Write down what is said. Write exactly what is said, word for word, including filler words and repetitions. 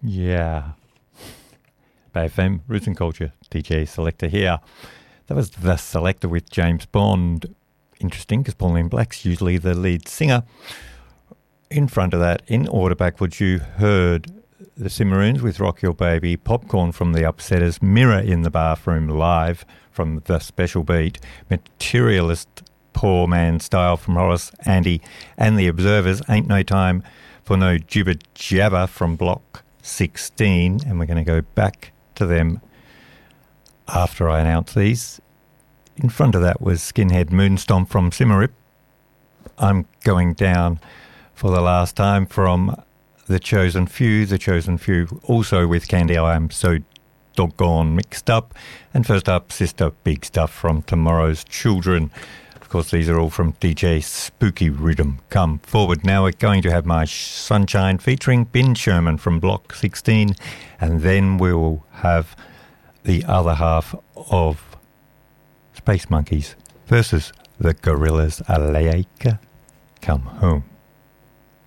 Yeah. Bay F M, Roots and Culture, D J Selector here. That was The Selector with James Bond. Interesting, because Pauline Black's usually the lead singer. In front of that, in order backwards, you heard the Cimarroons with Rock Your Baby, Popcorn from the Upsetters, Mirror in the Bathroom Live from The Special Beat, Materialist Poor Man Style from Horace, Andy and the Observers, Ain't No Time for No Jibber Jabber from Block sixteen, and we're going to go back to them after I announce these. In front of that was Skinhead Moonstomp from Simmerip. I'm going down for the last time from The Chosen Few, The Chosen Few also with Candy I Am So Doggone Mixed Up. And first up, Sister Big Stuff from Tomorrow's Children. Of course, these are all from D J Spooky Rhythm. Come forward. Now we're going to have My Sunshine featuring Ben Sherman from Block sixteen, and then we will have the other half of Space Monkeys versus the Gorillas. Alaika, come home.